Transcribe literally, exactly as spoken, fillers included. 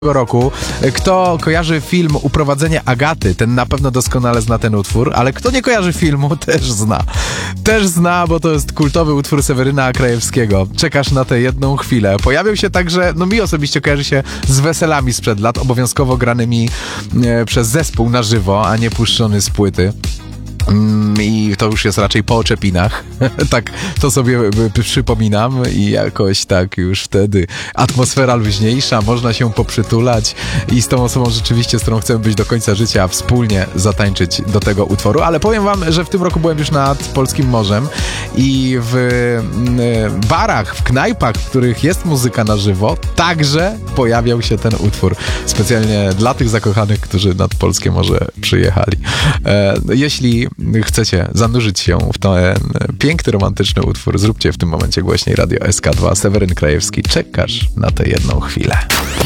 roku. Kto kojarzy film Uprowadzenie Agaty, ten na pewno doskonale zna ten utwór, ale kto nie kojarzy filmu, też zna. Też zna, bo to jest kultowy utwór Seweryna Krajewskiego. Czekasz na tę jedną chwilę. Pojawił się także, no mi osobiście kojarzy się z weselami sprzed lat, obowiązkowo granymi e, przez zespół na żywo, a nie puszczony z płyty. I to już jest raczej po oczepinach. Tak to sobie przypominam i jakoś tak już wtedy atmosfera luźniejsza, można się poprzytulać i z tą osobą rzeczywiście, z którą chcemy być do końca życia, wspólnie zatańczyć do tego utworu. Ale powiem wam, że w tym roku byłem już nad Polskim Morzem i w barach, w knajpach, w których jest muzyka na żywo, także pojawiał się ten utwór. Specjalnie dla tych zakochanych, którzy nad Polskie Morze przyjechali. E, jeśli chcecie zanurzyć się w ten piękny, romantyczny utwór, zróbcie w tym momencie głośniej Radio S K dwa. Seweryn Krajewski, czekasz na tę jedną chwilę.